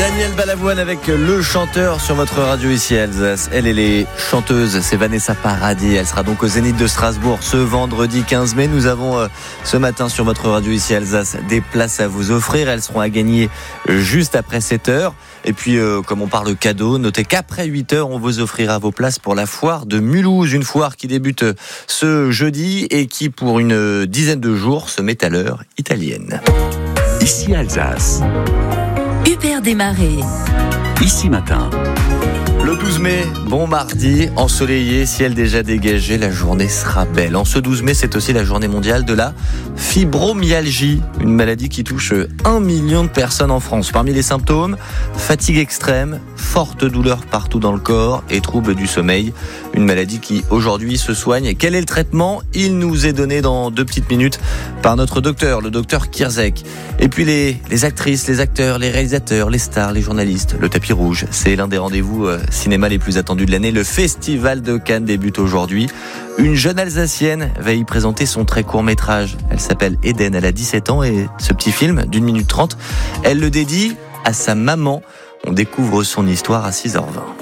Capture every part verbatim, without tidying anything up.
Danielle Balavoine avec le chanteur sur votre radio ici à Alsace. Elle, elle est chanteuse, c'est Vanessa Paradis. Elle sera donc au Zénith de Strasbourg ce vendredi quinze mai. Nous avons euh, ce matin sur votre radio ici à Alsace des places à vous offrir. Elles seront à gagner juste après sept heures. Et puis, euh, comme on parle cadeau, notez qu'après huit heures, on vous offrira vos places pour la foire de Mulhouse. Une foire qui débute ce jeudi et qui, pour une dizaine de jours, se met à l'heure italienne. Ici Alsace. Hubert Desmarais. Ici matin. Le douze mai, bon mardi, ensoleillé, ciel déjà dégagé, la journée sera belle. En ce douze mai, c'est aussi la journée mondiale de la fibromyalgie, une maladie qui touche un million de personnes en France. Parmi les symptômes, fatigue extrême, forte douleur partout dans le corps et troubles du sommeil. Une maladie qui aujourd'hui se soigne. Quel est le traitement ? Il nous est donné dans deux petites minutes par notre docteur, le docteur Kierzek. Et puis les, les actrices, les acteurs, les réalisateurs, les stars, les journalistes, le tapis rouge, c'est l'un des rendez-vous euh, cinéma les plus attendus de l'année. Le Festival de Cannes débute aujourd'hui. Une jeune Alsacienne va y présenter son très court métrage. Elle s'appelle Eden, elle a dix-sept ans et ce petit film d'une minute trente, elle le dédie à sa maman. On découvre son histoire à six heures vingt.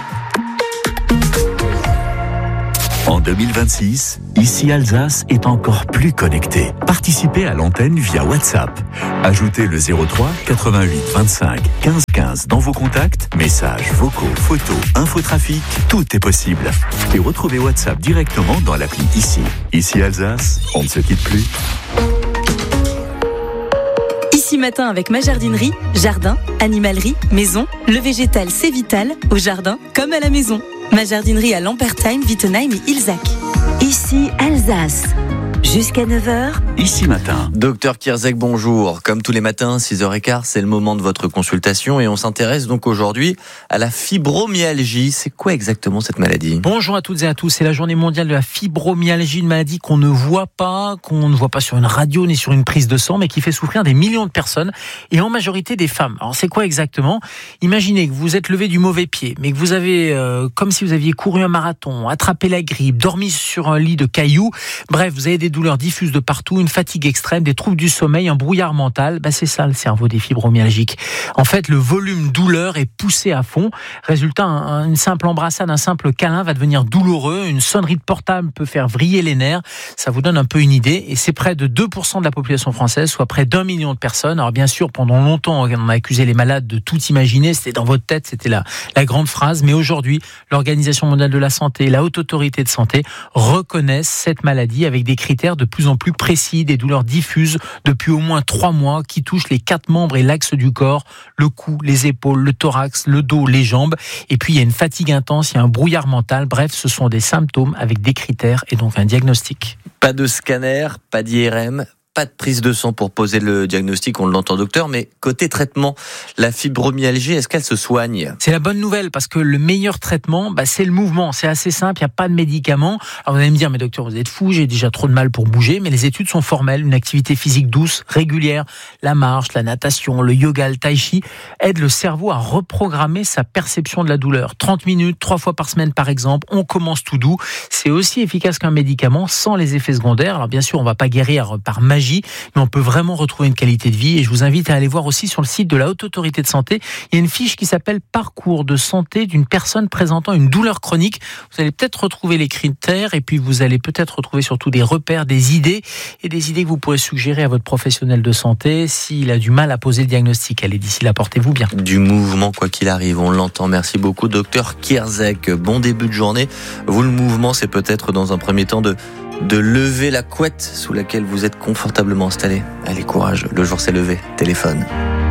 En deux mille vingt-six, ici Alsace est encore plus connecté. Participez à l'antenne via WhatsApp. Ajoutez le zéro trois quatre-vingt-huit vingt-cinq quinze quinze dans vos contacts. Messages, vocaux, photos, infotrafic, tout est possible. Et retrouvez WhatsApp directement dans l'appli Ici. Ici Alsace, on ne se quitte plus. Ici matin avec ma jardinerie, jardin, animalerie, maison, le végétal c'est vital, au jardin comme à la maison. Ma jardinerie à Lampertheim, Wittenheim et Ilzac. Ici Alsace. Jusqu'à neuf heures. Ici matin. Docteur Kierzek, bonjour. Comme tous les matins, six heures quinze, c'est le moment de votre consultation et on s'intéresse donc aujourd'hui à la fibromyalgie. C'est quoi exactement cette maladie ? Bonjour à toutes et à tous. C'est la journée mondiale de la fibromyalgie, une maladie qu'on ne voit pas, qu'on ne voit pas sur une radio ni sur une prise de sang, mais qui fait souffrir des millions de personnes et en majorité des femmes. Alors c'est quoi exactement ? Imaginez que vous êtes levé du mauvais pied, mais que vous avez, euh, comme si vous aviez couru un marathon, attrapé la grippe, dormi sur un lit de cailloux. Bref, vous avez des douleurs diffuses de partout, une fatigue extrême, des troubles du sommeil, un brouillard mental. Ben c'est ça le cerveau des fibromyalgiques. En fait, le volume douleur est poussé à fond. Résultat, un, une simple embrassade, un simple câlin va devenir douloureux. Une sonnerie de portable peut faire vriller les nerfs. Ça vous donne un peu une idée. Et c'est près de deux pour cent de la population française, soit près d'un million de personnes. Alors bien sûr, pendant longtemps, on a accusé les malades de tout imaginer. C'était dans votre tête, c'était la, la grande phrase. Mais aujourd'hui, l'Organisation mondiale de la santé et la Haute Autorité de santé reconnaissent cette maladie avec des critères de plus en plus précis, des douleurs diffuses depuis au moins trois mois qui touchent les quatre membres et l'axe du corps, le cou, les épaules, le thorax, le dos, les jambes. Et puis il y a une fatigue intense, il y a un brouillard mental. Bref, ce sont des symptômes avec des critères et donc un diagnostic. Pas de scanner, pas d'I R M, pas de prise de sang pour poser le diagnostic, on l'entend docteur, mais côté traitement, la fibromyalgie, est-ce qu'elle se soigne ? C'est la bonne nouvelle parce que le meilleur traitement, bah, c'est le mouvement. C'est assez simple, il n'y a pas de médicaments. Alors vous allez me dire, mais docteur, vous êtes fou, j'ai déjà trop de mal pour bouger, mais les études sont formelles. Une activité physique douce, régulière, la marche, la natation, le yoga, le tai chi, aident le cerveau à reprogrammer sa perception de la douleur. trente minutes, trois fois par semaine par exemple, on commence tout doux. C'est aussi efficace qu'un médicament sans les effets secondaires. Alors bien sûr, on ne va pas guérir par magie, mais on peut vraiment retrouver une qualité de vie et je vous invite à aller voir aussi sur le site de la Haute Autorité de Santé, il y a une fiche qui s'appelle Parcours de santé d'une personne présentant une douleur chronique. Vous allez peut-être retrouver les critères et puis vous allez peut-être retrouver surtout des repères, des idées et des idées que vous pourrez suggérer à votre professionnel de santé s'il a du mal à poser le diagnostic. Allez, d'ici là, portez-vous bien. Du mouvement, quoi qu'il arrive, on l'entend. Merci beaucoup, docteur Kierzek. Bon début de journée. Vous, le mouvement, c'est peut-être dans un premier temps de de lever la couette sous laquelle vous êtes confortablement installé. Allez, courage, le jour s'est levé. Téléphone.